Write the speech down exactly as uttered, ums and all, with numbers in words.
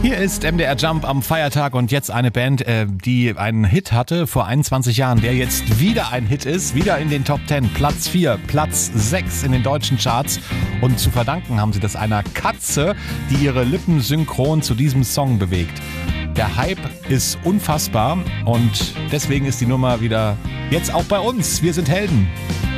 Hier ist M D R Jump am Feiertag und jetzt eine Band, äh, die einen Hit hatte vor einundzwanzig Jahren, der jetzt wieder ein Hit ist, wieder in den Top zehn, Platz vier, Platz sechs in den deutschen Charts. Und zu verdanken haben sie das einer Katze, die ihre Lippen synchron zu diesem Song bewegt. Der Hype ist unfassbar und deswegen ist die Nummer wieder jetzt auch bei uns. Wir sind Helden.